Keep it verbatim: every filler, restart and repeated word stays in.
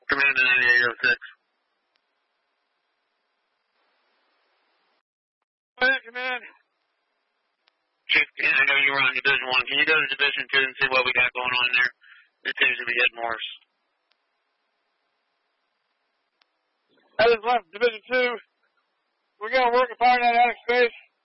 Command ninety-eight oh six. Hey, Command. Chief, I know you were on Division one. Can you go to Division two and see what we got going on there? It seems to be getting worse. I just left Division two. We're going to work upon that attic space.